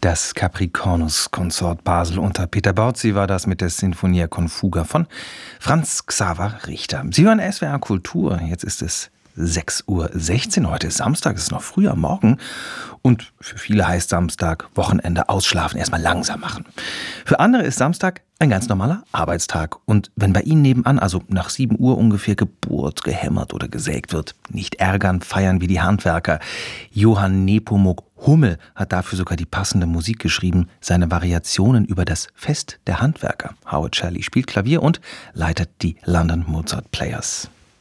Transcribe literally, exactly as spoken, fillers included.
Das Capricornus-Konsort Basel unter Peter Borzi war das mit der Sinfonia Confuga von Franz Xaver Richter. Sie hören S W R Kultur, jetzt ist es sechs Uhr sechzehn, heute ist Samstag, es ist noch früh am Morgen und für viele heißt Samstag Wochenende ausschlafen, erstmal langsam machen. Für andere ist Samstag ein ganz normaler Arbeitstag und wenn bei Ihnen nebenan, also nach sieben Uhr ungefähr gebohrt, gehämmert oder gesägt wird, nicht ärgern, feiern wie die Handwerker. Johann Nepomuk Hummel hat dafür sogar die passende Musik geschrieben, seine Variationen über das Fest der Handwerker. Howard Shelley spielt Klavier und leitet die London Mozart Players.